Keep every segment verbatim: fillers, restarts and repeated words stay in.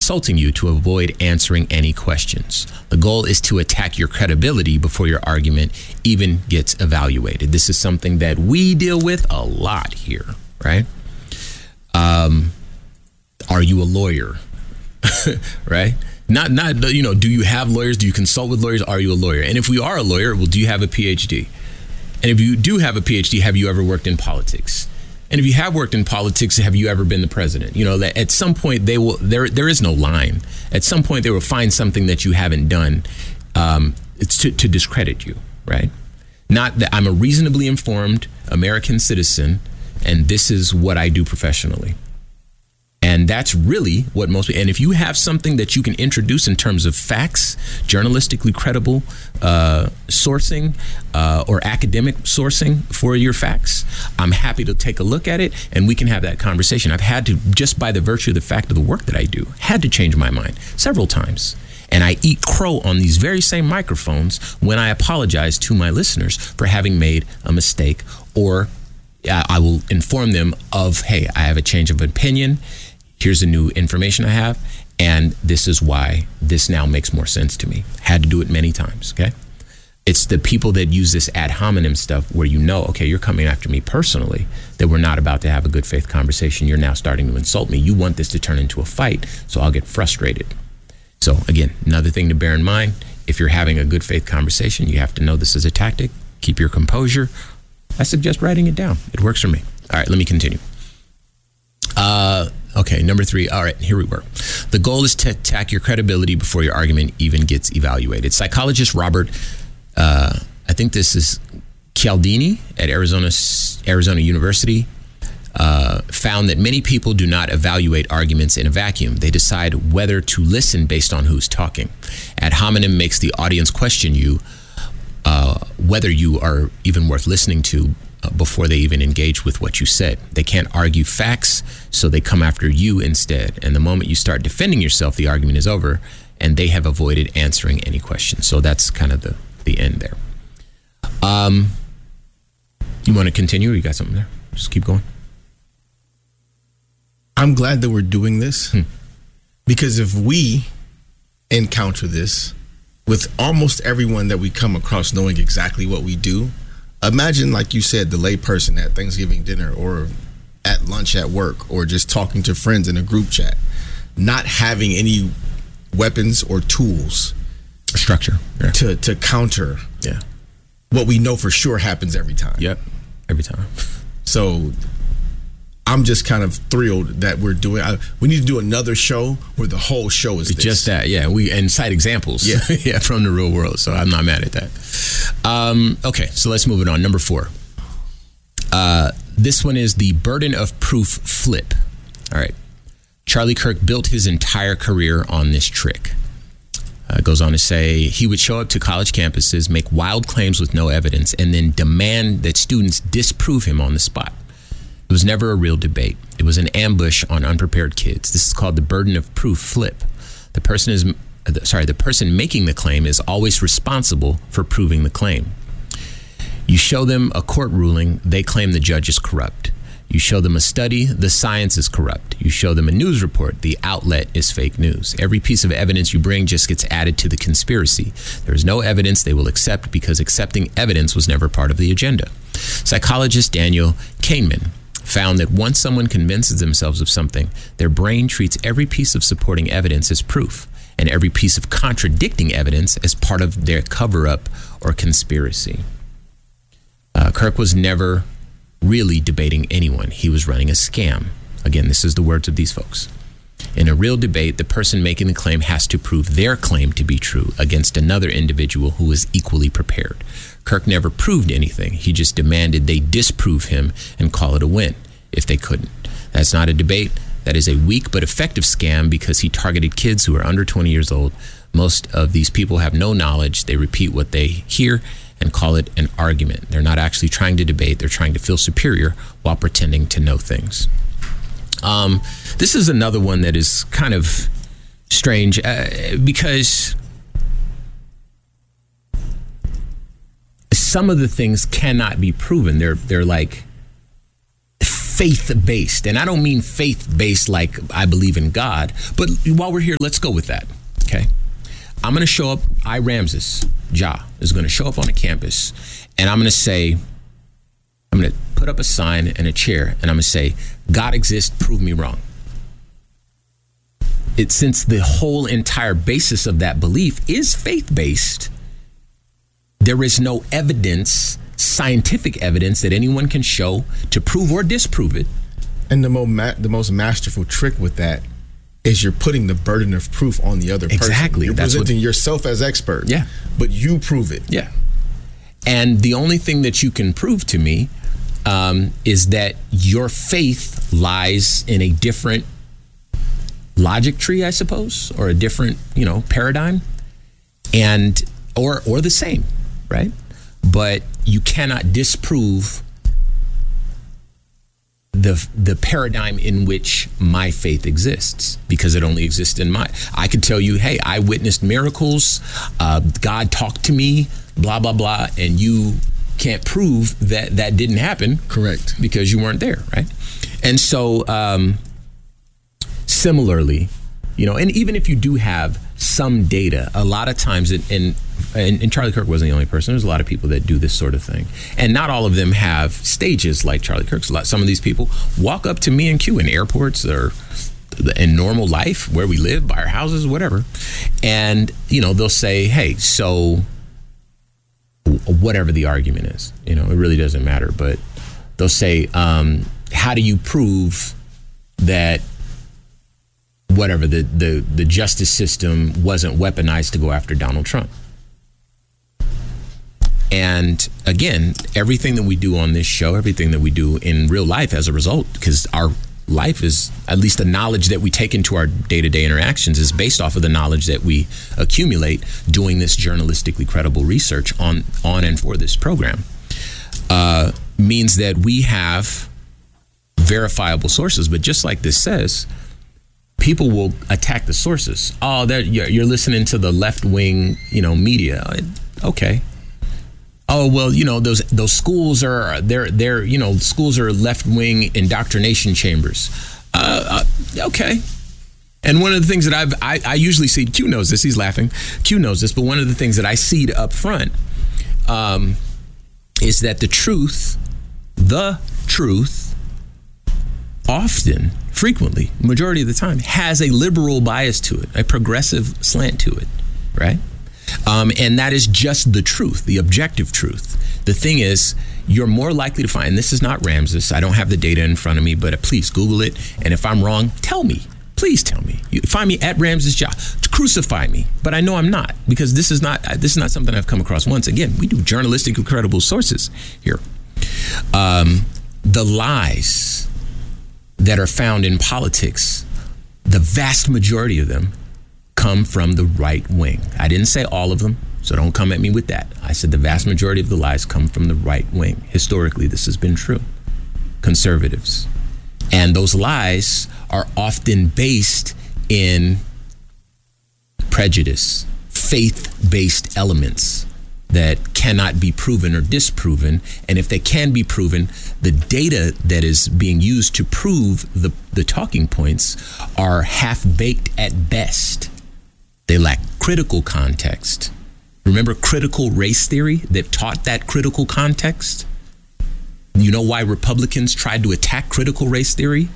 insulting you to avoid answering any questions. The goal is to attack your credibility before your argument even gets evaluated. This is something that we deal with a lot here, right? Um, are you a lawyer? Right? Not, not, you know, do you have lawyers? Do you consult with lawyers? Are you a lawyer? And if we are a lawyer, well, do you have a P H D? And if you do have a P H D, have you ever worked in politics? And if you have worked in politics, have you ever been the president? You know, that at some point they will, there, there is no line. At some point they will find something that you haven't done. Um, it's to, to discredit you, right? Not that I'm a reasonably informed American citizen and this is what I do professionally. And that's really what most people, and if you have something that you can introduce in terms of facts, journalistically credible uh, sourcing uh, or academic sourcing for your facts, I'm happy to take a look at it and we can have that conversation. I've had to, just by the virtue of the fact of the work that I do, had to change my mind several times. And I eat crow on these very same microphones when I apologize to my listeners for having made a mistake, or uh, I will inform them of, hey, I have a change of opinion. Here's the new information I have, and this is why this now makes more sense to me. Had to do it many times, okay? It's the people that use this ad hominem stuff where you know, okay, you're coming after me personally, that we're not about to have a good faith conversation. You're now starting to insult me. You want this to turn into a fight, so I'll get frustrated. So again, another thing to bear in mind, if you're having a good faith conversation, you have to know this is a tactic. Keep your composure. I suggest writing it down. It works for me. All right, let me continue. Uh, okay, number three. All right, here we were. The goal is to attack your credibility before your argument even gets evaluated. Psychologist Robert, uh, I think this is Cialdini at Arizona, Arizona University, uh, found that many people do not evaluate arguments in a vacuum. They decide whether to listen based on who's talking. Ad hominem makes the audience question you, uh, whether you are even worth listening to Uh, before they even engage with what you said. They can't argue facts, so they come after you instead. And the moment you start defending yourself, the argument is over, and they have avoided answering any questions. So that's kind of the, the end there. Um, you want to continue? Or you got something there? Just keep going. I'm glad that we're doing this hmm. because if we encounter this with almost everyone that we come across knowing exactly what we do, imagine, like you said, the lay person at Thanksgiving dinner or at lunch at work or just talking to friends in a group chat, not having any weapons or tools, structure yeah. to to counter yeah. what we know for sure happens every time. Yep, every time. So I'm just kind of thrilled that we're doing. I, we need to do another show where the whole show is this. Just that, yeah. We and cite examples, yeah, yeah, from the real world. So I'm not mad at that. Um, okay, so let's move it on. Number four. Uh, this one is the burden of proof flip. All right. Charlie Kirk built his entire career on this trick. Uh, it goes on to say he would show up to college campuses, make wild claims with no evidence, and then demand that students disprove him on the spot. It was never a real debate. It was an ambush on unprepared kids. This is called the burden of proof flip. The person is, sorry, the person making the claim is always responsible for proving the claim. You show them a court ruling, they claim the judge is corrupt. You show them a study, the science is corrupt. You show them a news report, the outlet is fake news. Every piece of evidence you bring just gets added to the conspiracy. There is no evidence they will accept because accepting evidence was never part of the agenda. Psychologist Daniel Kahneman found that once someone convinces themselves of something, their brain treats every piece of supporting evidence as proof and every piece of contradicting evidence as part of their cover-up or conspiracy. Uh, Kirk was never really debating anyone. He was running a scam. Again, this is the words of these folks. In a real debate, the person making the claim has to prove their claim to be true against another individual who is equally prepared. Kirk never proved anything. He just demanded they disprove him and call it a win if they couldn't. That's not a debate. That is a weak but effective scam because he targeted kids who are under twenty years old. Most of these people have no knowledge. They repeat what they hear and call it an argument. They're not actually trying to debate. They're trying to feel superior while pretending to know things. Um, this is another one that is kind of strange uh, because some of the things cannot be proven. They're they're like faith-based. And I don't mean faith-based like I believe in God, but while we're here, let's go with that, okay? I'm going to show up, I, Ramses, Ja, is going to show up on a campus, and I'm going to say, I'm going to put up a sign and a chair, and I'm going to say, God exists, prove me wrong. It, since the whole entire basis of that belief is faith-based, there is no evidence, scientific evidence that anyone can show to prove or disprove it. And the, mo- ma- the most masterful trick with that is you're putting the burden of proof on the other person. Exactly. You're That's presenting what, yourself as expert. Yeah. But you prove it. Yeah. And the only thing that you can prove to me um, is that your faith lies in a different logic tree, I suppose, or a different, you know, paradigm, and or or the same, right? But you cannot disprove the the paradigm in which my faith exists, because it only exists in my. I could tell you, hey, I witnessed miracles, uh, God talked to me, blah blah blah, and you can't prove that that didn't happen. Correct. Because you weren't there, right? And so. Um, Similarly, you know, and even if you do have some data, a lot of times, it, and, and and Charlie Kirk wasn't the only person. There's a lot of people that do this sort of thing, and not all of them have stages like Charlie Kirk's. A lot, some of these people walk up to me and Q in airports or in normal life where we live, by our houses, whatever, and you know they'll say, "Hey, so whatever the argument is, you know, it really doesn't matter." But they'll say, um, "How do you prove that?" Whatever, the, the, the justice system wasn't weaponized to go after Donald Trump. And again, everything that we do on this show, everything that we do in real life as a result, because our life is, at least the knowledge that we take into our day-to-day interactions is based off of the knowledge that we accumulate doing this journalistically credible research on, on and for this program, uh, means that we have verifiable sources. But just like this says, people will attack the sources. Oh, that you're, you're listening to the left wing, you know, media. Okay. Oh well, you know those those schools are they're they're you know schools are left wing indoctrination chambers. Uh, uh, okay. And one of the things that I've I, I usually see, Q knows this. He's laughing. Q knows this. But one of the things that I see up front um, is that the truth, the truth. often, frequently, majority of the time, has a liberal bias to it, a progressive slant to it, right? Um, and that is just the truth, the objective truth. The thing is, you're more likely to find, and this is not Ramses, I don't have the data in front of me, but please Google it, and if I'm wrong, tell me. Please tell me. You find me at Ramses Ja. Crucify me, but I know I'm not, because this is not this is not something I've come across once. Again, we do journalistically credible sources here. Um, the lies that are found in politics, the vast majority of them come from the right wing. I didn't say all of them, so don't come at me with that. I said the vast majority of the lies come from the right wing. Historically, this has been true. Conservatives. And those lies are often based in prejudice, faith-based elements that cannot be proven or disproven. And if they can be proven, the data that is being used to prove the, the talking points are half-baked at best. They lack critical context. Remember critical race theory that taught that critical context? You know why Republicans tried to attack critical race theory?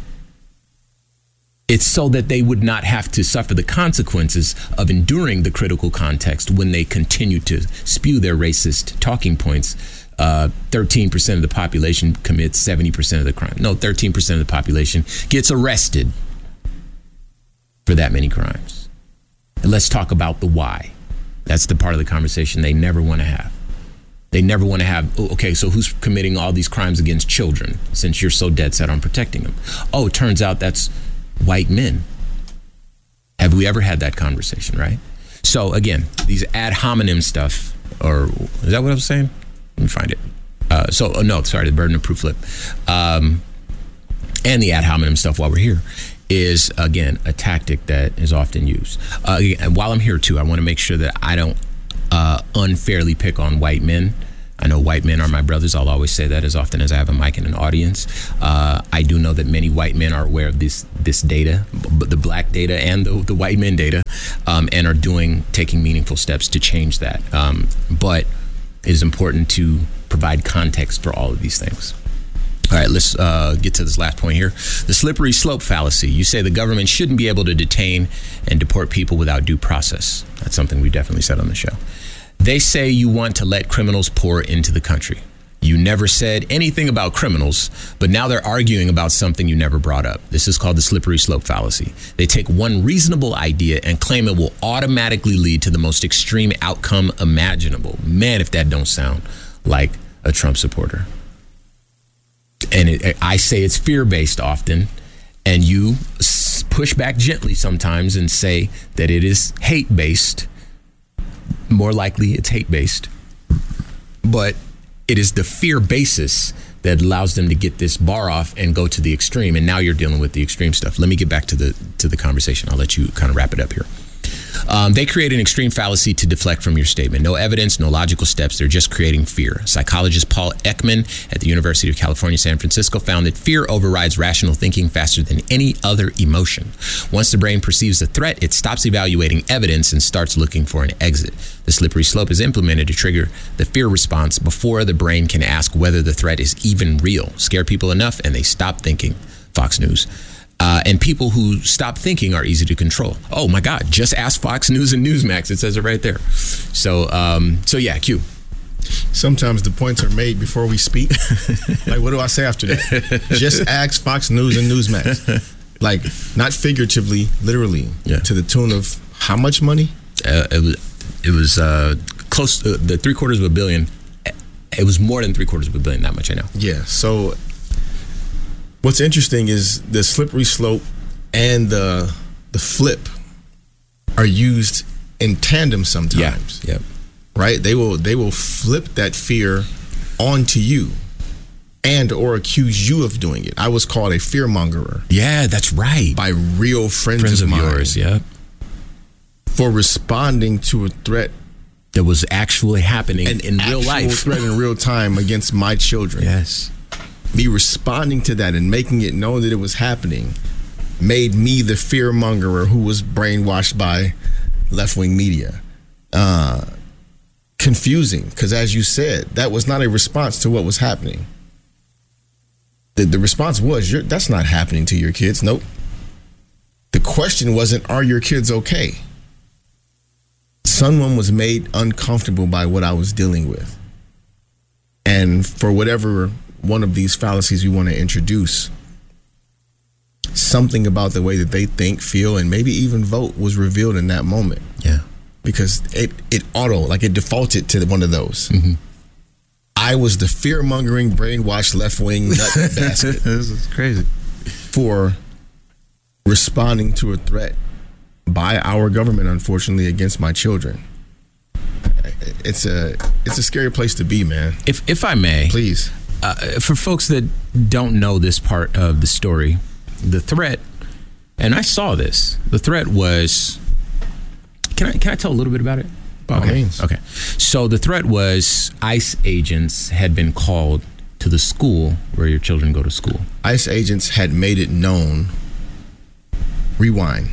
It's so that they would not have to suffer the consequences of enduring the critical context when they continue to spew their racist talking points. Uh, thirteen percent of the population commits seventy percent of the crime. No, thirteen percent of the population gets arrested for that many crimes. And let's talk about the why. That's the part of the conversation they never want to have. They never want to have, okay, so who's committing all these crimes against children since you're so dead set on protecting them? Oh, it turns out that's white men. Have we ever had that conversation, right? So again, these ad hominem stuff, or is that what I was saying? Let me find it. Uh, so, oh, no, sorry, the burden of proof flip. Um, and the ad hominem stuff while we're here is, again, a tactic that is often used. Uh, and while I'm here, too, I want to make sure that I don't uh, unfairly pick on white men. I know white men are my brothers. I'll always say that as often as I have a mic in an audience. Uh, I do know that many white men are aware of this this data, b- the black data and the, the white men data, um, and are doing, taking meaningful steps to change that. Um, but it is important to provide context for all of these things. All right, let's uh, get to this last point here. The slippery slope fallacy. You say the government shouldn't be able to detain and deport people without due process. That's something we definitely said on the show. They say you want to let criminals pour into the country. You never said anything about criminals, but now they're arguing about something you never brought up. This is called the slippery slope fallacy. They take one reasonable idea and claim it will automatically lead to the most extreme outcome imaginable. Man, if that don't sound like a Trump supporter. And it, I say it's fear-based often, and you push back gently sometimes and say that it is hate-based. More likely it's hate-based. But it is the fear basis that allows them to get this bar off and go to the extreme. And now you're dealing with the extreme stuff. Let me get back to the to the conversation. I'll let you kind of wrap it up here. Um, they create an extreme fallacy to deflect from your statement. No evidence, no logical steps. They're just creating fear. Psychologist Paul Ekman at the University of California, San Francisco found that fear overrides rational thinking faster than any other emotion. Once the brain perceives a threat, it stops evaluating evidence and starts looking for an exit. The slippery slope is implemented to trigger the fear response before the brain can ask whether the threat is even real. Scare people enough and they stop thinking. Fox News. Uh, and people who stop thinking are easy to control. Oh my God, just ask Fox News and Newsmax. It says it right there. So, um, so yeah, Q. Sometimes the points are made before we speak. Like, what do I say after that? Just ask Fox News and Newsmax. Like, not figuratively, literally, yeah. To the tune of how much money? Uh, it was, it was uh, close to the three quarters of a billion. It was more than three quarters of a billion, that much I know. Yeah, so what's interesting is the slippery slope and the the flip are used in tandem sometimes. Yeah. Yep. Right? They will they will flip that fear onto you and or accuse you of doing it. I was called a fearmongerer. Yeah, that's right. By real friends, friends of, of mine yours, yeah. For responding to a threat that was actually happening in real life. An threat in real time against my children. Yes. Me responding to that and making it known that it was happening made me the fearmongerer who was brainwashed by left-wing media. Uh, confusing, because as you said, that was not a response to what was happening. The, the response was, You're, that's not happening to your kids. Nope. The question wasn't, are your kids okay? Someone was made uncomfortable by what I was dealing with. And for whatever one of these fallacies we want to introduce, something about the way that they think, feel, and maybe even vote was revealed in that moment. Yeah. Because it, it auto, like it defaulted to one of those. Mm-hmm. I was the fear-mongering, brainwashed, left-wing nut basket. This is crazy. For responding to a threat by our government, unfortunately, against my children. It's a it's a scary place to be, man. If if I may, please. Uh, for folks that don't know this part of the story, the threat, and I saw this. The threat was. Can I can I tell a little bit about it? By all okay. means. Okay. So the threat was ICE agents had been called to the school where your children go to school. ICE agents had made it known. Rewind.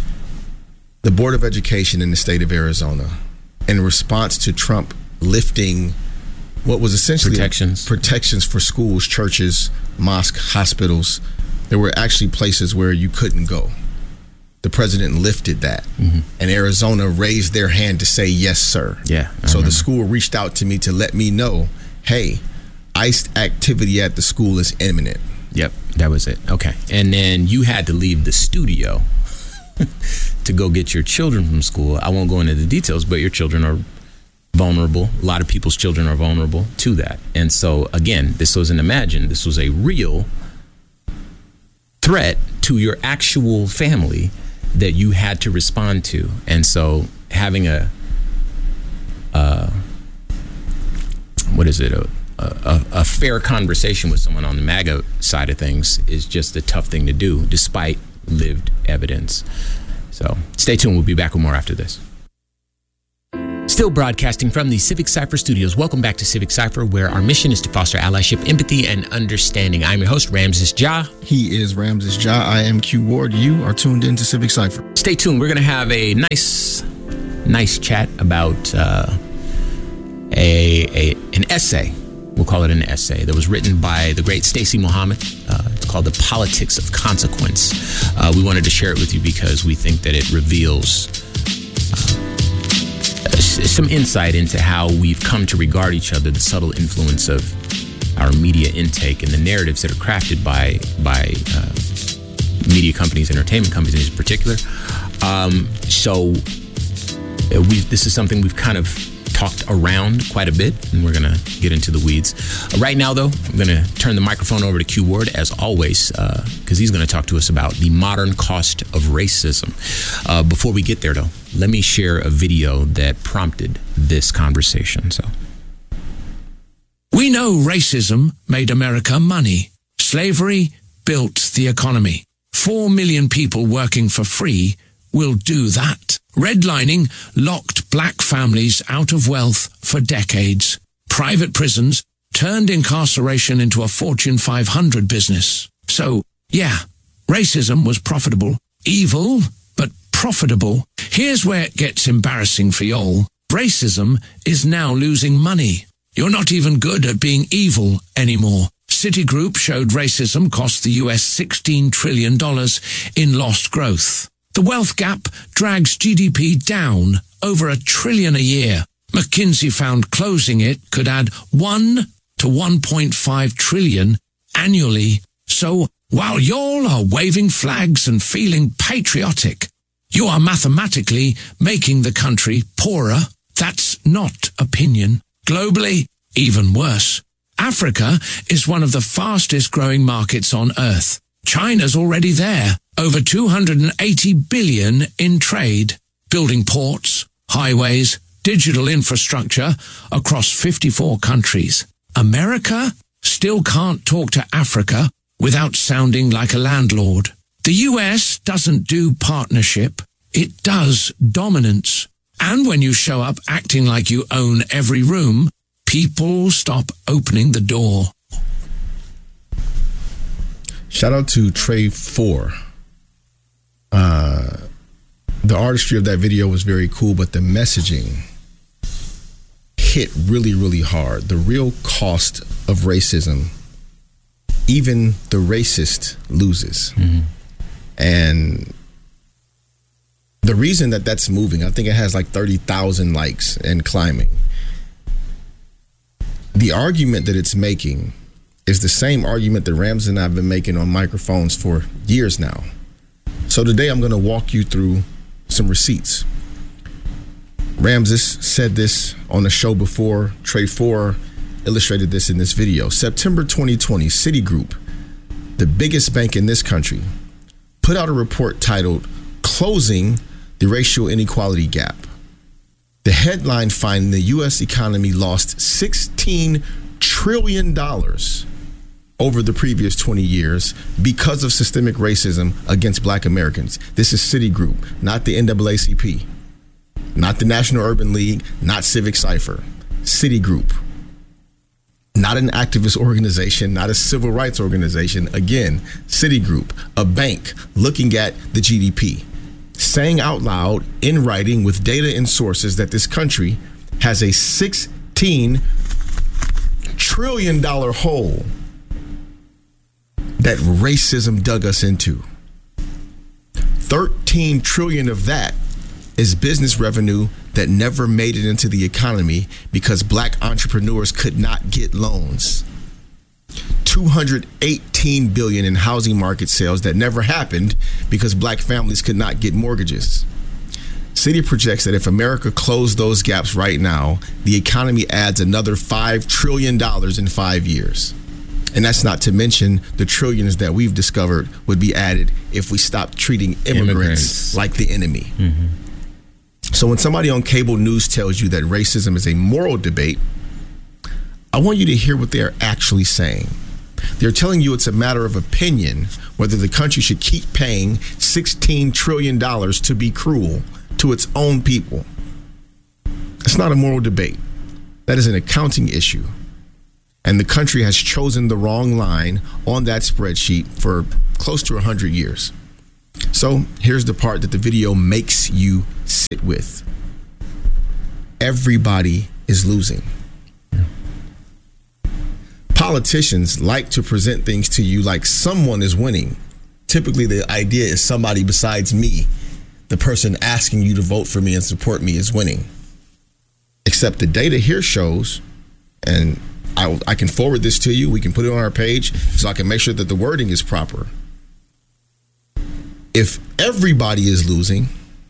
The Board of Education in the state of Arizona, in response to Trump lifting what was essentially protections protections for schools, churches, mosques, hospitals. There were actually places where you couldn't go. The president lifted that, mm-hmm. and Arizona raised their hand to say, yes, sir. Yeah. I so remember. The school reached out to me to let me know, hey, ICE activity at the school is imminent. Yep, that was it. Okay. And then you had to leave the studio to go get your children from school. I won't go into the details, but your children are vulnerable. A lot of people's children are vulnerable to that. And so, again, this wasn't imagined. This was a real threat to your actual family that you had to respond to. And so having a, uh, what is it, a, a, a fair conversation with someone on the MAGA side of things is just a tough thing to do, despite lived evidence. So stay tuned. We'll be back with more after this. Still broadcasting from the Civic Cypher studios. Welcome back to Civic Cypher, where our mission is to foster allyship, empathy, and understanding. I'm your host, Ramses Ja. He is Ramses Ja. I am Q Ward. You are tuned in to Civic Cypher. Stay tuned. We're going to have a nice, nice chat about uh, a, a an essay. We'll call it an essay that was written by the great Stacey Muhammad. Uh, it's called The Politics of Consequence. Uh, we wanted to share it with you because we think that it reveals uh, some insight into how we've come to regard each other, the subtle influence of our media intake and the narratives that are crafted by by uh, media companies, entertainment companies in particular. Um, so we this is something we've kind of talked around quite a bit, and we're going to get into the weeds. Uh, right now, though, I'm going to turn the microphone over to Q Ward, as always, because uh, he's going to talk to us about the modern cost of racism. Uh, before we get there, though, let me share a video that prompted this conversation. So, we know racism made America money. Slavery built the economy. Four million people working for free will do that. Redlining locked black families out of wealth for decades. Private prisons turned incarceration into a Fortune five hundred business. So, yeah, racism was profitable. Evil, but profitable. Here's where it gets embarrassing for y'all. Racism is now losing money. You're not even good at being evil anymore. Citigroup showed racism cost the U S sixteen trillion dollars in lost growth. The wealth gap drags G D P down over a trillion a year. McKinsey found closing it could add one to one point five trillion annually. So while y'all are waving flags and feeling patriotic, you are mathematically making the country poorer. That's not opinion. Globally, even worse. Africa is one of the fastest growing markets on Earth. China's already there. Over two hundred eighty billion dollars in trade, building ports, highways, digital infrastructure across fifty-four countries. America still can't talk to Africa without sounding like a landlord. The U S doesn't do partnership, it does dominance. And when you show up acting like you own every room, people stop opening the door. Shout out to Trey four. Uh, the artistry of that video was very cool, but the messaging hit really, really hard. The real cost of racism, even the racist loses. Mm-hmm. And the reason that that's moving, I think it has like thirty thousand likes and climbing. The argument that it's making is the same argument that Rams and I have been making on microphones for years now. So today I'm going to walk you through some receipts. Ramses said this on the show before. Trey four illustrated this in this video. September twenty twenty, Citigroup, the biggest bank in this country, put out a report titled Closing the Racial Inequality Gap. The headline finding the U S economy lost sixteen trillion dollars over the previous twenty years because of systemic racism against black Americans. This is Citigroup, not the N double A C P, not the National Urban League, not Civic Cypher. Citigroup, not an activist organization, not a civil rights organization. Again, Citigroup, a bank looking at the G D P, saying out loud in writing with data and sources that this country has a sixteen trillion dollars hole that racism dug us into. thirteen trillion dollars of that is business revenue that never made it into the economy because black entrepreneurs could not get loans. two hundred eighteen billion dollars in housing market sales that never happened because black families could not get mortgages. Citi projects that if America closed those gaps right now, the economy adds another five trillion dollars in five years. And that's not to mention the trillions that we've discovered would be added if we stopped treating immigrants, immigrants. like the enemy. Mm-hmm. So when somebody on cable news tells you that racism is a moral debate, I want you to hear what they're actually saying. They're telling you it's a matter of opinion whether the country should keep paying sixteen trillion dollars to be cruel to its own people. It's not a moral debate. That is an accounting issue. And the country has chosen the wrong line on that spreadsheet for close to one hundred years. So here's the part that the video makes you sit with. Everybody is losing. Politicians like to present things to you like someone is winning. Typically, the idea is somebody besides me, the person asking you to vote for me and support me, is winning. Except the data here shows, and I, I can forward this to you, we can put it on our page so I can make sure that the wording is proper. If everybody is losing,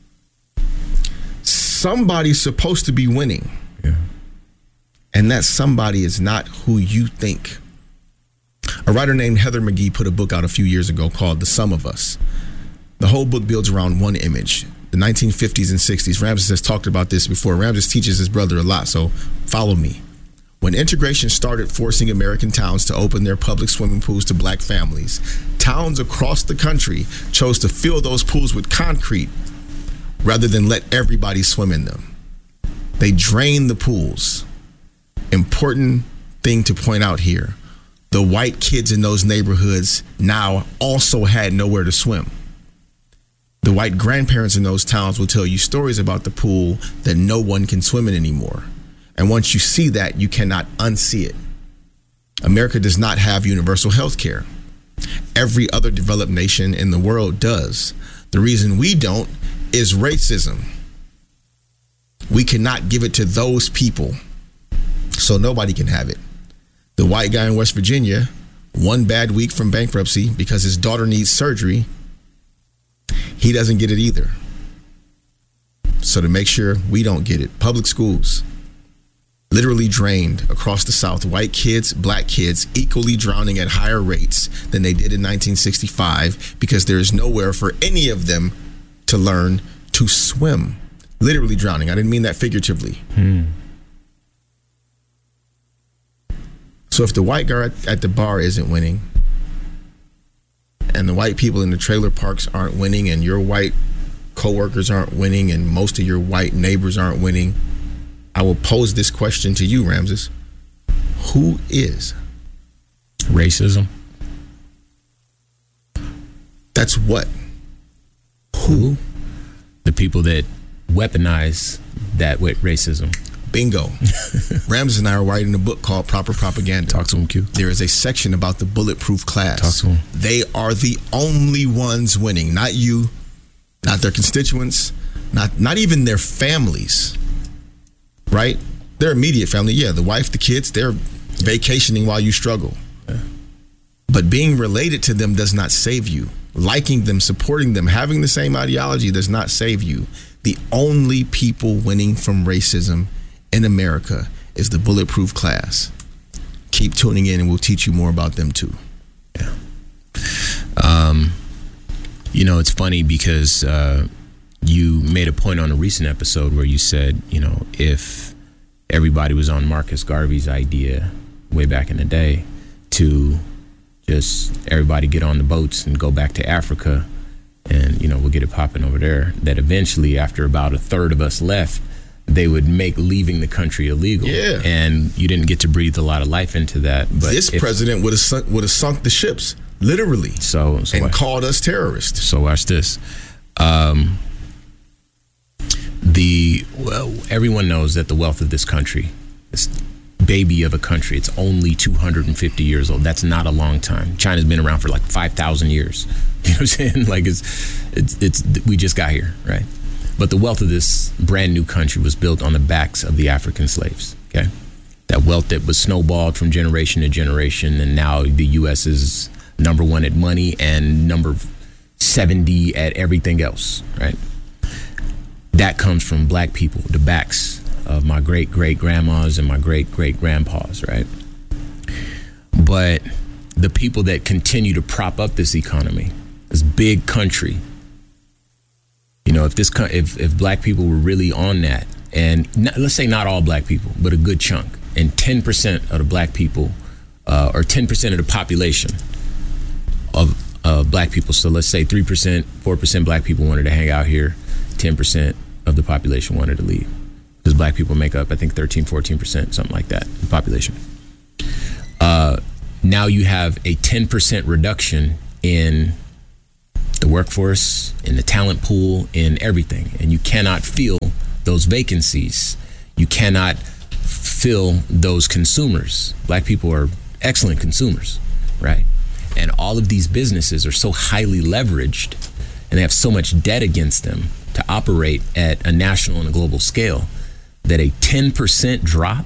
somebody's supposed to be winning. Yeah. And that somebody is not who you think. A writer named Heather McGhee put a book out a few years ago called The Sum of Us. The whole book builds around one image. The nineteen fifties and sixties. Ramses has talked about this before. Ramses teaches his brother a lot, so follow me. When integration started forcing American towns to open their public swimming pools to black families, towns across the country chose to fill those pools with concrete rather than let everybody swim in them. They drained the pools. Important thing to point out here. The white kids in those neighborhoods now also had nowhere to swim. The white grandparents in those towns will tell you stories about the pool that no one can swim in anymore. And once you see that, you cannot unsee it. America does not have universal health care. Every other developed nation in the world does. The reason we don't is racism. We cannot give it to those people, so nobody can have it. The white guy in West Virginia, one bad week from bankruptcy because his daughter needs surgery, he doesn't get it either. So to make sure we don't get it, public schools literally drained across the South. White kids, black kids, equally drowning at higher rates than they did in nineteen sixty-five because there is nowhere for any of them to learn to swim. Literally drowning. I didn't mean that figuratively. Hmm. So if the white guy at, at the bar isn't winning, and the white people in the trailer parks aren't winning, and your white coworkers aren't winning, and most of your white neighbors aren't winning, I will pose this question to you, Ramses. Who is? Racism. That's what? Who? The people that weaponize that with racism. Bingo. Ramses and I are writing a book called Proper Propaganda. Talk to him, Q. There is a section about the bulletproof class. Talk to him. They are the only ones winning, not you, not their constituents, not not even their families, right? Their immediate family, yeah, the wife, the kids, they're vacationing while you struggle. Yeah. But being related to them does not save you. Liking them, supporting them, having the same ideology does not save you. The only people winning from racism in America is the bulletproof class. Keep tuning in and we'll teach you more about them too. Yeah. Um, you know, it's funny because uh, you made a point on a recent episode where you said, you know, if everybody was on Marcus Garvey's idea way back in the day to just everybody get on the boats and go back to Africa and, you know, we'll get it popping over there, that eventually after about a third of us left, they would make leaving the country illegal. Yeah. And you didn't get to breathe a lot of life into that. But this if, president would have sunk, would have sunk the ships, literally, so, so and watch, called us terrorists. So watch this. Um, the well, everyone knows that the wealth of this country, this baby of a country, it's only two hundred fifty years old. That's not a long time. China's been around for like five thousand years. You know what I'm saying? Like it's, it's, it's, we just got here, right? But the wealth of this brand new country was built on the backs of the African slaves, okay? That wealth that was snowballed from generation to generation, and now the U S is number one at money and number seventy at everything else, right? That comes from black people, the backs of my great-great-grandmas and my great-great-grandpas, right? But the people that continue to prop up this economy, this big country, you know, if this if if black people were really on that, and not, let's say not all black people, but a good chunk, and ten percent of the black people, uh, or ten percent of the population of uh, black people, so let's say three percent, four percent black people wanted to hang out here, ten percent of the population wanted to leave. because black people make up, I think, thirteen, fourteen percent, something like that, of the population. Uh, now you have a ten percent reduction in the workforce, in the talent pool, in everything. And you cannot fill those vacancies. You cannot fill those consumers. Black people are excellent consumers, right? And all of these businesses are so highly leveraged and they have so much debt against them to operate at a national and a global scale that a ten percent drop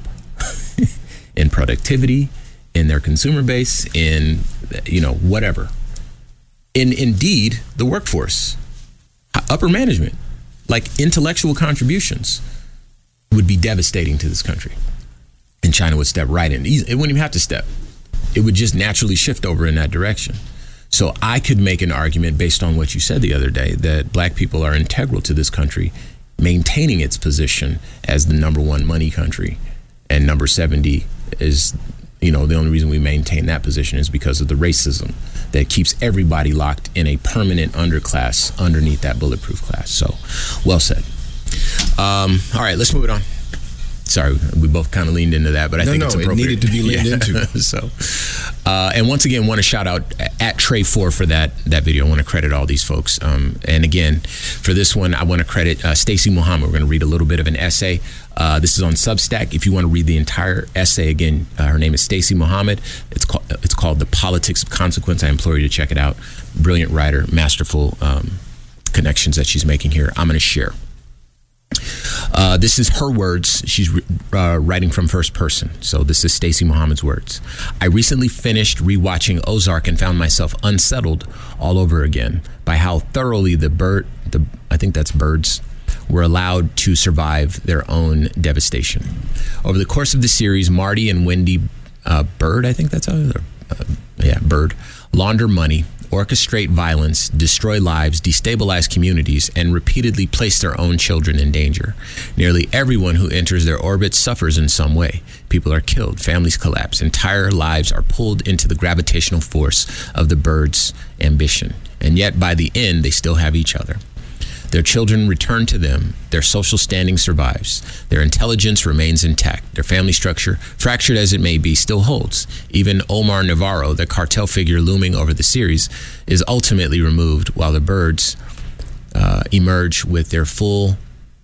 in productivity, in their consumer base, in, you know, whatever, in indeed the workforce, upper management, like intellectual contributions, would be devastating to this country. And China would step right in. It wouldn't even have to step. It would just naturally shift over in that direction. So I could make an argument based on what you said the other day that black people are integral to this country maintaining its position as the number one money country, and number seventy is, you know, the only reason we maintain that position is because of the racism that keeps everybody locked in a permanent underclass underneath that bulletproof class. So, well said. Um, all right, let's move it on. Sorry, we both kind of leaned into that, but I no, think no, it's appropriate. it needed to be leaned yeah. into. So, uh, and once again, want to shout out at Trey four for that that video. I want to credit all these folks. Um, and again, for this one, I want to credit uh, Stacey Muhammad. We're going to read a little bit of an essay. Uh, this is on Substack. If you want to read the entire essay, again, uh, her name is Stacey Muhammad. It's called it's called The Politics of Consequence. I implore you to check it out. Brilliant writer, masterful um, connections that she's making here. I'm going to share. Uh, this is her words. She's uh, writing from first person. So this is Stacey Muhammad's words. I recently finished rewatching Ozark and found myself unsettled all over again by how thoroughly the bird, the I think that's birds, were allowed to survive their own devastation. Over the course of the series, Marty and Wendy uh, Bird, I think that's how they're, uh, yeah, Bird, launder money, orchestrate violence, destroy lives, destabilize communities, and repeatedly place their own children in danger. Nearly everyone who enters their orbit suffers in some way. People are killed, families collapse, entire lives are pulled into the gravitational force of the Birds' ambition. And yet, by the end, they still have each other. Their children return to them. Their social standing survives. Their intelligence remains intact. Their family structure, fractured as it may be, still holds. Even Omar Navarro, the cartel figure looming over the series, is ultimately removed while the Birds uh, emerge with their full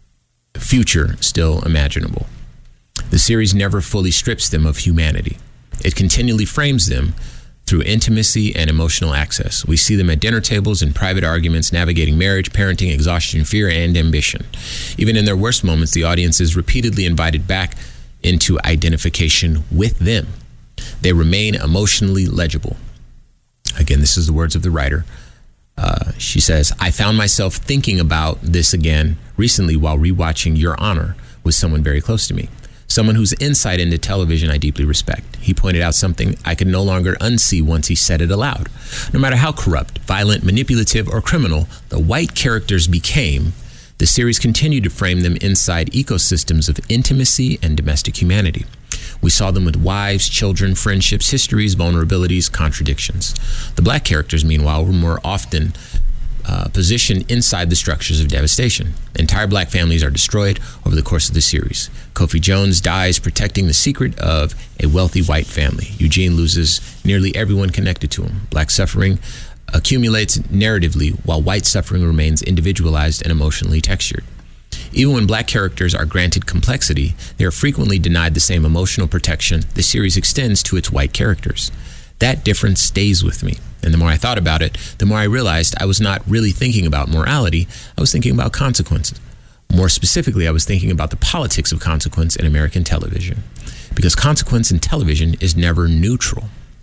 future still imaginable. The series never fully strips them of humanity. It continually frames them through intimacy and emotional access. We see them at dinner tables and private arguments, navigating marriage, parenting, exhaustion, fear, and ambition. Even in their worst moments, the audience is repeatedly invited back into identification with them. They remain emotionally legible. Again, this is the words of the writer. Uh, she says, I found myself thinking about this again recently while rewatching Your Honor with someone very close to me. Someone whose insight into television I deeply respect. He pointed out something I could no longer unsee once he said it aloud. No matter how corrupt, violent, manipulative, or criminal the white characters became, the series continued to frame them inside ecosystems of intimacy and domestic humanity. We saw them with wives, children, friendships, histories, vulnerabilities, contradictions. The black characters, meanwhile, were more often Uh, positioned inside the structures of devastation. Entire black families are destroyed over the course of the series. Kofi Jones dies protecting the secret of a wealthy white family. Eugene loses nearly everyone connected to him. Black suffering accumulates narratively, while white suffering remains individualized and emotionally textured. Even when black characters are granted complexity, they are frequently denied the same emotional protection the series extends to its white characters. That difference stays with me. And the more I thought about it, the more I realized I was not really thinking about morality. I was thinking about consequences. More specifically, I was thinking about the politics of consequence in American television. Because consequence in television is never neutral.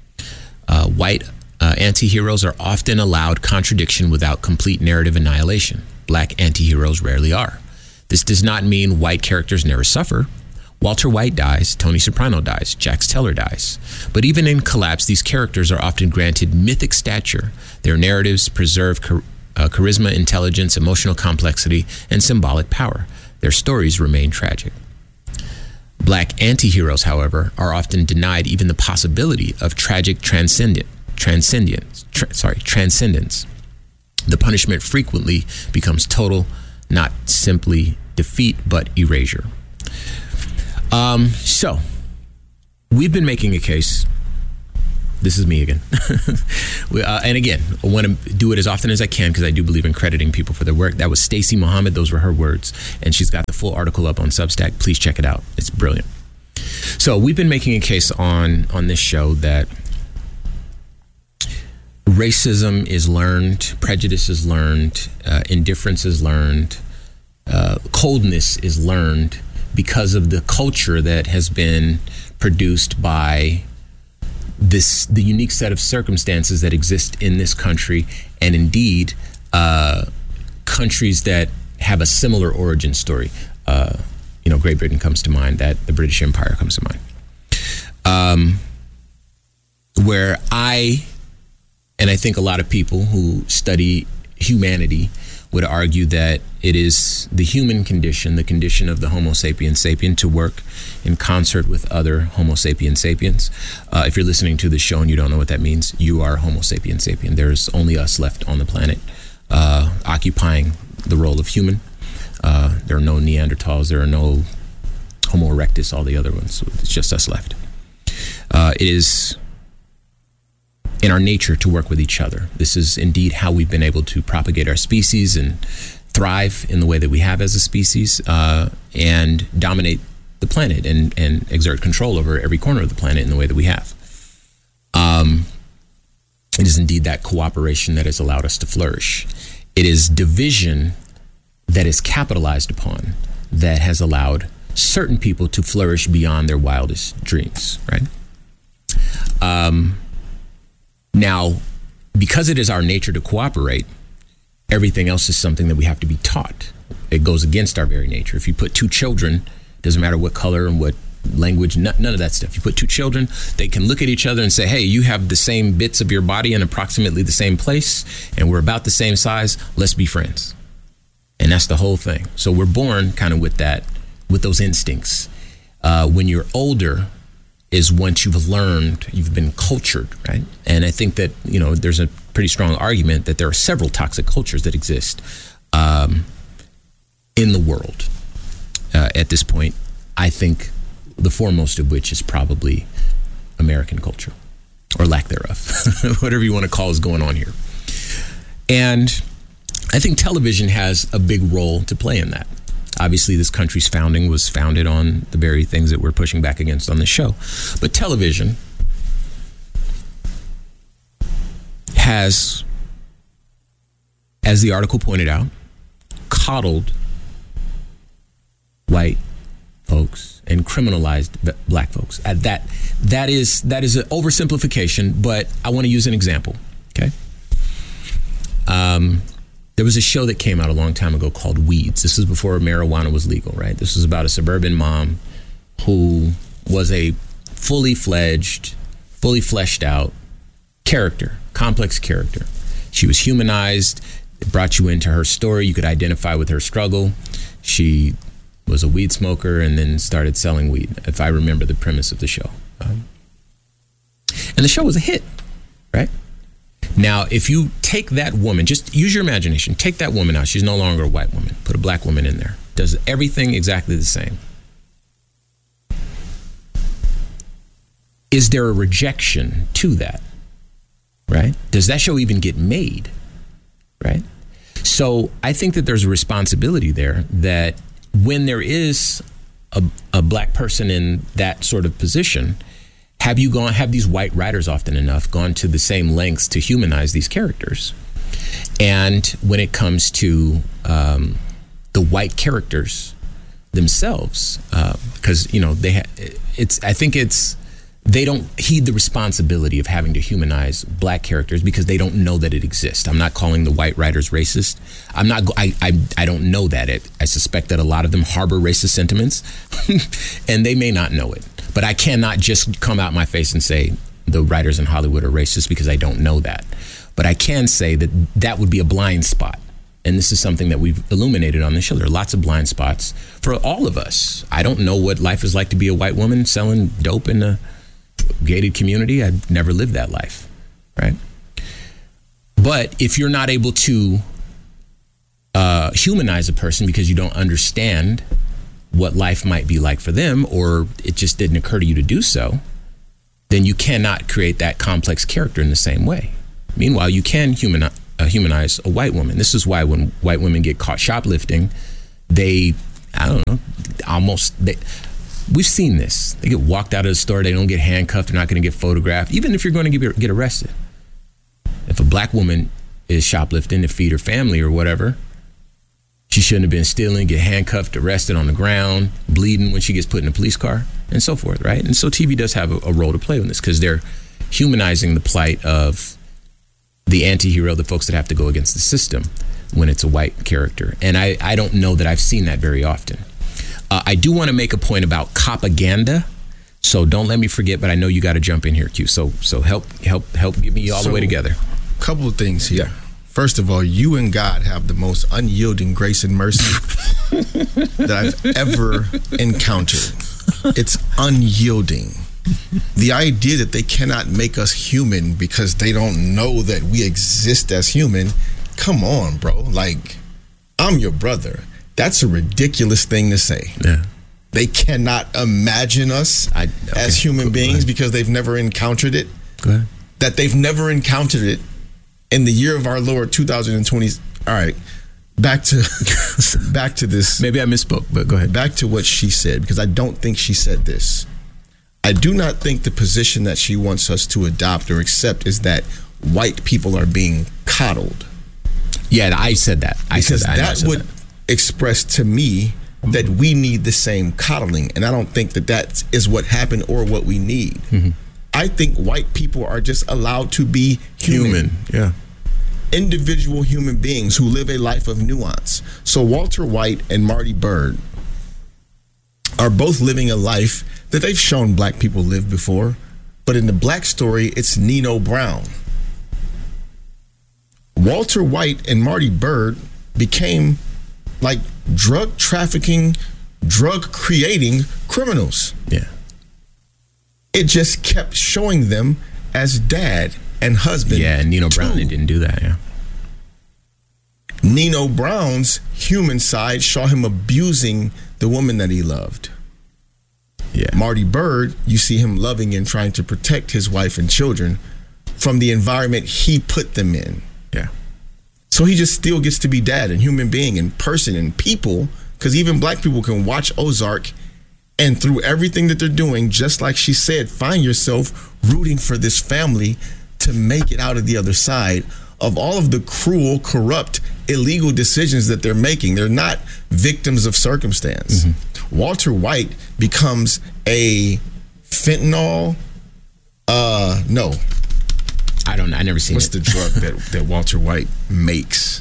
Uh, white uh, anti-heroes are often allowed contradiction without complete narrative annihilation. Black anti-heroes rarely are. This does not mean white characters never suffer. Walter White dies, Tony Soprano dies, Jax Teller dies. But even in collapse, these characters are often granted mythic stature. Their narratives preserve char- uh, charisma, intelligence, emotional complexity, and symbolic power. Their stories remain tragic. Black anti-heroes, however, are often denied even the possibility of tragic transcendent, transcendence. Tra- sorry, transcendence. The punishment frequently becomes total, not simply defeat, but erasure. Um, so we've been making a case. This is me again. we, uh, and again, I want to do it as often as I can because I do believe in crediting people for their work. That was Stacey Muhammad. Those were her words. And she's got the full article up on Substack. Please check it out. It's brilliant. So we've been making a case on, on this show that racism is learned, prejudice is learned, uh, indifference is learned, uh, coldness is learned because of the culture that has been produced by this the unique set of circumstances that exist in this country, and indeed uh, countries that have a similar origin story. Uh, you know, Great Britain comes to mind. That the British Empire comes to mind. Um, where I, and I think a lot of people who study humanity would argue that it is the human condition, the condition of the Homo sapiens sapien, to work in concert with other Homo sapiens sapiens. Uh, if you're listening to this show and you don't know what that means, you are Homo sapiens sapien. There's only us left on the planet uh, occupying the role of human. Uh, there are no Neanderthals, there are no Homo erectus, all the other ones. It's just us left. Uh, it is in our nature to work with each other. This is indeed how we've been able to propagate our species and thrive in the way that we have as a species, uh, and dominate the planet and, and exert control over every corner of the planet in the way that we have. Um, it is indeed that cooperation that has allowed us to flourish. It is division that is capitalized upon that has allowed certain people to flourish beyond their wildest dreams, right? Um, Now, because it is our nature to cooperate, everything else is something that we have to be taught. It goes against our very nature. If you put two children, doesn't matter what color and what language, none of that stuff. You put two children, they can look at each other and say, hey, you have the same bits of your body in approximately the same place, and we're about the same size, let's be friends. And that's the whole thing. So we're born kind of with that, with those instincts. Uh, when you're older, is once you've learned, you've been cultured, right? And I think that, you know, there's a pretty strong argument that there are several toxic cultures that exist um, in the world uh, at this point. I think the foremost of which is probably American culture, or lack thereof, whatever you want to call is going on here. And I think television has a big role to play in that. Obviously, this country's founding was founded on the very things that we're pushing back against on this show. But television has, as the article pointed out, coddled white folks and criminalized black folks. Uh, that that is that is an oversimplification, but I want to use an example. Okay. Um. There was a show that came out a long time ago called Weeds. This was before marijuana was legal, right? This was about a suburban mom who was a fully fledged, fully fleshed out character, complex character. She was humanized. It brought you into her story. You could identify with her struggle. She was a weed smoker and then started selling weed, if I remember the premise of the show. Um, and the show was a hit, right? Now, if you take that woman, just use your imagination, take that woman out. She's no longer a white woman. Put a black woman in there. Does everything exactly the same. Is there a rejection to that? Right? Does that show even get made? Right? So I think that there's a responsibility there that when there is a, a black person in that sort of position, Have you gone, have these white writers often enough gone to the same lengths to humanize these characters? And when it comes to um, the white characters themselves, because, uh, you know, they ha- it's, I think it's, they don't heed the responsibility of having to humanize black characters because they don't know that it exists. I'm not calling the white writers racist. I'm not, I, I, I don't know that it, I suspect that a lot of them harbor racist sentiments and they may not know it. But I cannot just come out my face and say the writers in Hollywood are racist because I don't know that. But I can say that that would be a blind spot. And this is something that we've illuminated on the show. There are lots of blind spots for all of us. I don't know what life is like to be a white woman selling dope in a gated community. I've never lived that life, right? But if you're not able to uh, humanize a person because you don't understand what life might be like for them, or it just didn't occur to you to do so, then you cannot create that complex character in the same way. Meanwhile, you can human, uh, humanize a white woman. This is why when white women get caught shoplifting, they, I don't know, almost, they, we've seen this. They get walked out of the store, they don't get handcuffed, they're not going to get photographed, even if you're going to get, get arrested. If a black woman is shoplifting to feed her family or whatever, she shouldn't have been stealing, get handcuffed, arrested on the ground, bleeding when she gets put in a police car, and so forth, right? And so T V does have a, a role to play in this, because they're humanizing the plight of the anti-hero, the folks that have to go against the system when it's a white character. And I, I don't know that I've seen that very often. Uh, I do want to make a point about propaganda, so don't let me forget, but I know you got to jump in here, Q. So so help help help get me all so, the way together. Couple of things here. Yeah. First of all, you and God have the most unyielding grace and mercy that I've ever encountered. It's unyielding. The idea that they cannot make us human because they don't know that we exist as human, come on, bro. Like, I'm your brother. That's a ridiculous thing to say. Yeah. They cannot imagine us I, okay. as human Go beings ahead. Because they've never encountered it. Go ahead. That they've never encountered it in the year of our Lord, two thousand twenty. All right. Back to back to this. Maybe I misspoke, but go ahead. Back to what she said, because I don't think she said this. I do not think the position that she wants us to adopt or accept is that white people are being coddled. Yeah, I said that. I because said that. that said would that. express to me that we need the same coddling, and I don't think that that is what happened or what we need. Mm-hmm. I think white people are just allowed to be human. Human, yeah. Individual human beings who live a life of nuance. So Walter White and Marty Byrde are both living a life that they've shown black people live before, but in the black story, it's Nino Brown. Walter White and Marty Byrde became like drug trafficking, drug creating criminals. Yeah. It just kept showing them as dad and husband. Yeah, and Nino Brown, he didn't do that, yeah. Nino Brown's human side saw him abusing the woman that he loved. Yeah. Marty Byrde, you see him loving and trying to protect his wife and children from the environment he put them in. Yeah. So he just still gets to be dad and human being and person and people, because even black people can watch Ozark and through everything that they're doing, just like she said, find yourself rooting for this family to make it out of the other side of all of the cruel, corrupt, illegal decisions that they're making. They're not victims of circumstance. Mm-hmm. Walter White becomes a fentanyl, uh, no. I don't know. I never seen What's it. the drug that, that Walter White makes?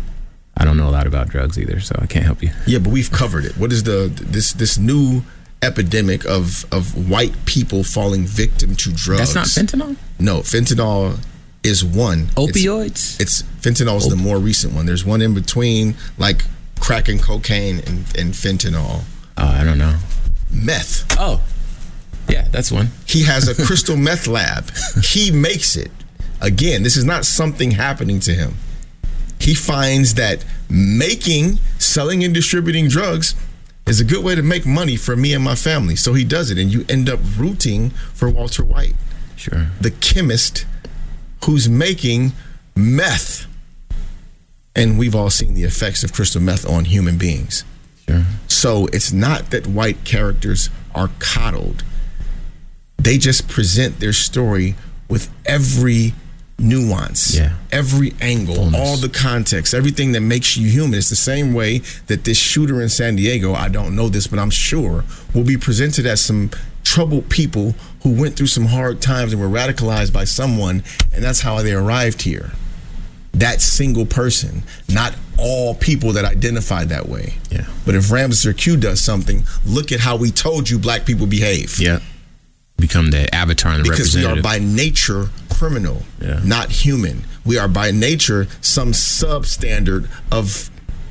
I don't know a lot about drugs either, so I can't help you. Yeah, but we've covered it. What is the this this new epidemic of of white people falling victim to drugs? That's not fentanyl? No, fentanyl is one. Opioids? It's, it's fentanyl is Op- the more recent one. There's one in between, like crack and cocaine and, and fentanyl. Oh, I don't know. Meth. Oh, yeah, that's one. He has a crystal meth lab. He makes it. Again, this is not something happening to him. He finds that making, selling, and distributing drugs is a good way to make money for me and my family. So he does it, and you end up rooting for Walter White. Sure. The chemist who's making meth. And we've all seen the effects of crystal meth on human beings. Sure. So it's not that white characters are coddled. They just present their story with every nuance, yeah. every angle, Fullness. All the context, everything that makes you human. It's the same way that this shooter in San Diego, I don't know this, but I'm sure, will be presented as some troubled people who went through some hard times and were radicalized by someone, and that's how they arrived here. That single person, not all people that identify that way. Yeah. But if Ramses or Q does something, look at how we told you black people behave. Yeah. Become the avatar and the because representative. Because we are by nature criminal, yeah. not human. We are by nature some substandard of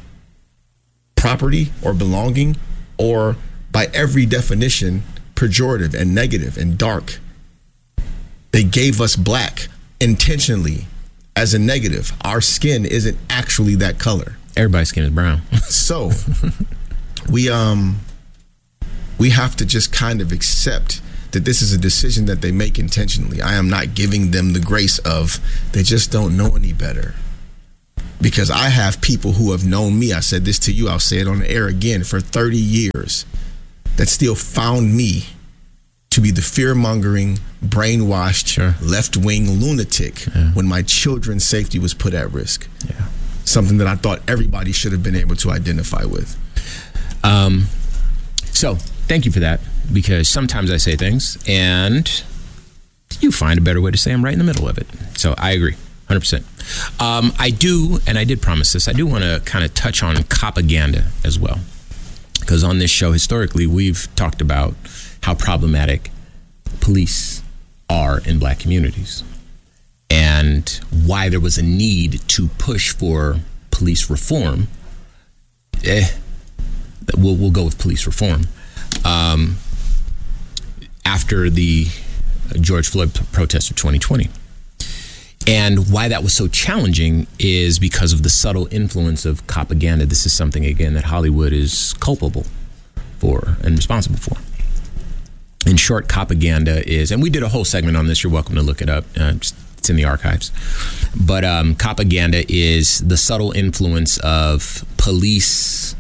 property or belonging, or by every definition, pejorative and negative and dark. They gave us black intentionally as a negative. Our skin isn't actually that color. Everybody's skin is brown. So we um we have to just kind of accept that this is a decision that they make intentionally. I am not giving them the grace of they just don't know any better. Because I have people who have known me, I said this to you, I'll say it on the air again, for thirty years, that still found me to be the fear-mongering, brainwashed, sure. left-wing lunatic yeah. when my children's safety was put at risk. Yeah. Something that I thought everybody should have been able to identify with. Um, so, thank you for that, because sometimes I say things and you find a better way to say them right in the middle of it. So, I agree, one hundred percent. Um, I do, and I did promise this, I do want to kind of touch on propaganda as well. Because on this show, historically, we've talked about how problematic police are in black communities and why there was a need to push for police reform. Eh, we'll, we'll go with police reform. Um, after the George Floyd protests of twenty twenty. And why that was so challenging is because of the subtle influence of propaganda. This is something, again, that Hollywood is culpable for and responsible for. In short, propaganda is, and we did a whole segment on this, you're welcome to look it up, uh, it's in the archives. But um, propaganda is the subtle influence of police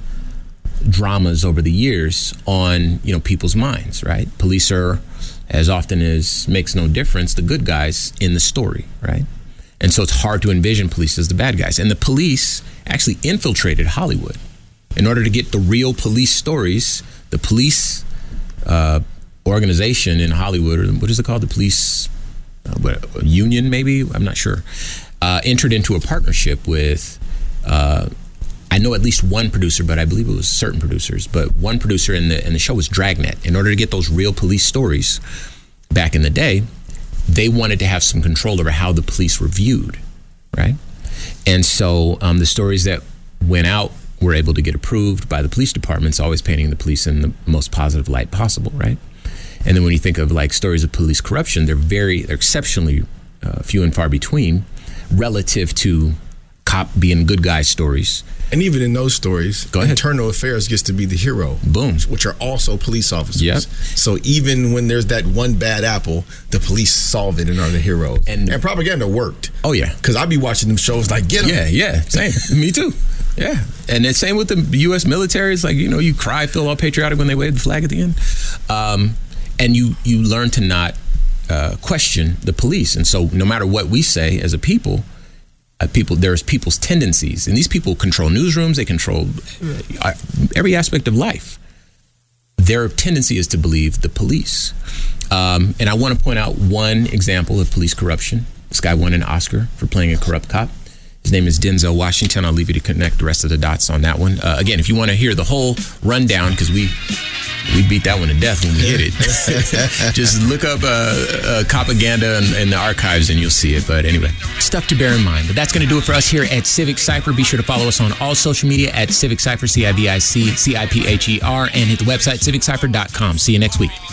dramas over the years on, you know, people's minds, right? Police are, as often as makes no difference, the good guys in the story, right? And so it's hard to envision police as the bad guys. And the police actually infiltrated Hollywood. In order to get the real police stories, the police uh, organization in Hollywood, or what is it called? The police uh, what, union, maybe? I'm not sure. Uh, entered into a partnership with, uh, I know at least one producer, but I believe it was certain producers, but one producer in the in the show was Dragnet. In order to get those real police stories back in the day, they wanted to have some control over how the police were viewed, right? And so um, the stories that went out were able to get approved by the police departments, always painting the police in the most positive light possible, right? And then when you think of like stories of police corruption, they're very, they're exceptionally uh, few and far between relative to cop being good guy stories. And even in those stories, Go ahead. Internal Affairs gets to be the hero. Boom. Which are also police officers. Yep. So even when there's that one bad apple, the police solve it and are the hero. And, and propaganda worked. Oh, yeah. Because I be watching them shows like, get 'em. Yeah, yeah, same. Me too. Yeah. And the same with the U S military. It's like, you know, you cry, feel all patriotic when they wave the flag at the end. Um, and you, you learn to not uh, question the police. And so no matter what we say as a people, Uh, people, there's people's tendencies, and these people control newsrooms. They control uh, every aspect of life. Their tendency is to believe the police. Um, and I want to point out one example of police corruption. This guy won an Oscar for playing a corrupt cop. His name is Denzel Washington. I'll leave you to connect the rest of the dots on that one. Uh, again, if you want to hear the whole rundown, because we we beat that one to death when we hit it, just look up uh, uh, propaganda in, in the archives and you'll see it. But anyway, stuff to bear in mind. But that's going to do it for us here at Civic Cypher. Be sure to follow us on all social media at Civic Cypher, C I V I C C I P H E R, and hit the website civic cypher dot com. See you next week.